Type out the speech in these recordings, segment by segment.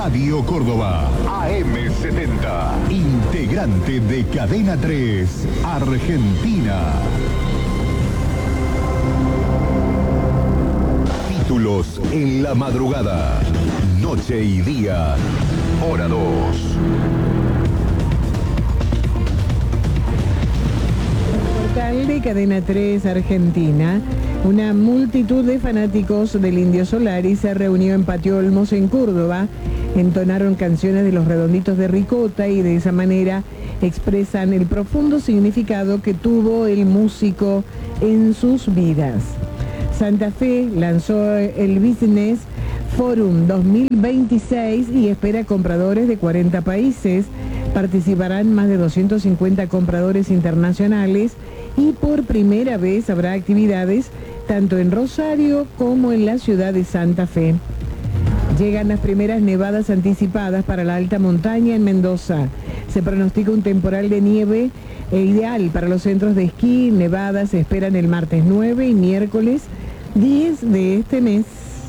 Radio Córdoba, AM70, integrante de Cadena 3, Argentina. Títulos en la madrugada, noche y día, hora 2. Portal de Cadena 3 Argentina. Una multitud de fanáticos del Indio Solari se reunió en Patio Olmos en Córdoba. Entonaron canciones de Los Redonditos de Ricota y de esa manera expresan el profundo significado que tuvo el músico en sus vidas. Santa Fe lanzó el Business Forum 2026 y espera compradores de 40 países. Participarán más de 250 compradores internacionales y por primera vez habrá actividades tanto en Rosario como en la ciudad de Santa Fe. Llegan las primeras nevadas anticipadas para la alta montaña en Mendoza. Se pronostica un temporal de nieve ideal para los centros de esquí. Nevadas se esperan el martes 9 y miércoles 10 de este mes.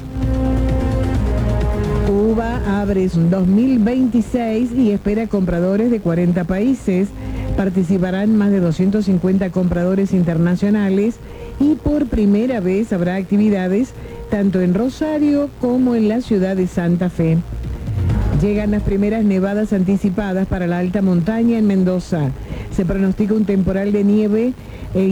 UBA abre 2026 y espera compradores de 40 países. Participarán más de 250 compradores internacionales y por primera vez habrá actividades tanto en Rosario como en la ciudad de Santa Fe. Llegan las primeras nevadas anticipadas para la alta montaña en Mendoza. Se pronostica un temporal de nieve